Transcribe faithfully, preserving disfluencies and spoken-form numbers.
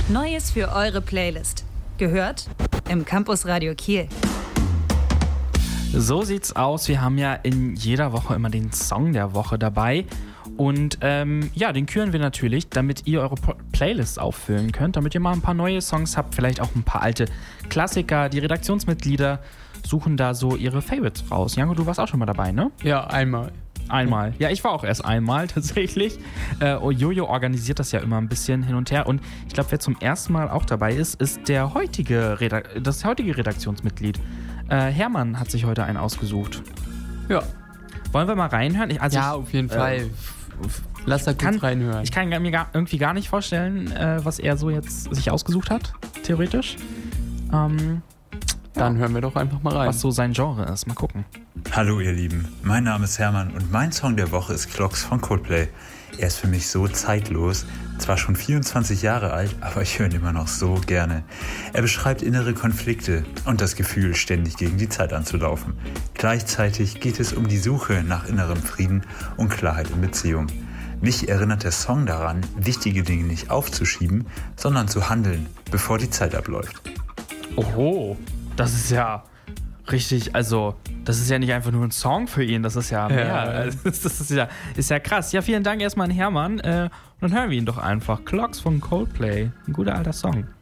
Neues für eure Playlist. Gehört im Campus Radio Kiel. So sieht's aus. Wir haben ja in jeder Woche immer den Song der Woche dabei. Und ähm, ja, den küren wir natürlich, damit ihr eure Playlist auffüllen könnt, damit ihr mal ein paar neue Songs habt, vielleicht auch ein paar alte Klassiker. Die Redaktionsmitglieder suchen da so ihre Favorites raus. Janko, du warst auch schon mal dabei, ne? Ja, einmal. Einmal. Ja, ich war auch erst einmal tatsächlich. Äh, oh, Jojo organisiert das ja immer ein bisschen hin und her. Und ich glaube, wer zum ersten Mal auch dabei ist, ist der heutige Redak- das heutige Redaktionsmitglied. Äh, Hermann hat sich heute einen ausgesucht. Ja. Wollen wir mal reinhören? Ich, also ja, ich, auf jeden äh, Fall. Lass da kurz kann, reinhören. Ich kann mir gar, irgendwie gar nicht vorstellen, äh, was er so jetzt sich ausgesucht hat, theoretisch. Ähm, Dann hören wir doch einfach mal rein. Was so sein Genre ist. Mal gucken. Hallo ihr Lieben, mein Name ist Hermann und mein Song der Woche ist Clocks von Coldplay. Er ist für mich so zeitlos, zwar schon vierundzwanzig Jahre alt, aber ich höre ihn immer noch so gerne. Er beschreibt innere Konflikte und das Gefühl, ständig gegen die Zeit anzulaufen. Gleichzeitig geht es um die Suche nach innerem Frieden und Klarheit in Beziehung. Mich erinnert der Song daran, wichtige Dinge nicht aufzuschieben, sondern zu handeln, bevor die Zeit abläuft. Oho, das ist ja richtig, also das ist ja nicht einfach nur ein Song für ihn, das ist ja mehr. Ja. Das ist ja, ist ja krass. Ja, vielen Dank erstmal an Hermann. Äh, und dann hören wir ihn doch einfach. Clocks von Coldplay. Ein guter alter Song.